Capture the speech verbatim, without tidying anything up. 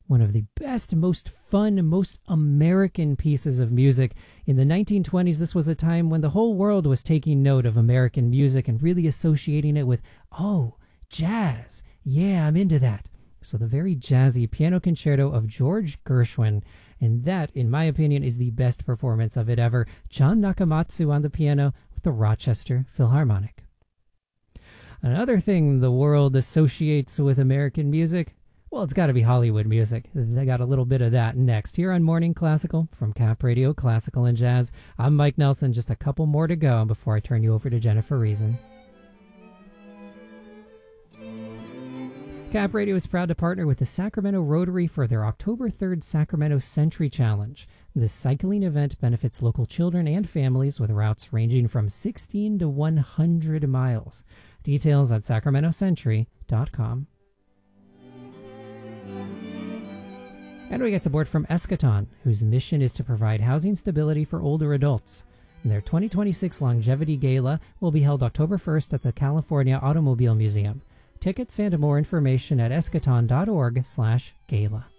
one of the best, most fun, most American pieces of music. In the nineteen twenties, this was a time when the whole world was taking note of American music and really associating it with, oh, jazz. Yeah, I'm into that. So the very jazzy piano concerto of George Gershwin. And that, in my opinion, is the best performance of it ever. John Nakamatsu on the piano with the Rochester Philharmonic. Another thing the world associates with American music, well, it's got to be Hollywood music. They got a little bit of that next. Here on Morning Classical from Cap Radio Classical and Jazz, I'm Mike Nelson. Just a couple more to go before I turn you over to Jennifer Reason. Cap Radio is proud to partner with the Sacramento Rotary for their October third Sacramento Century Challenge. This cycling event benefits local children and families with routes ranging from sixteen to one hundred miles. Details at sacramento century dot com. And we get support from Eschaton, whose mission is to provide housing stability for older adults. And their twenty twenty-six Longevity Gala will be held October first at the California Automobile Museum. Tickets and more information at eschaton dot org slash gala.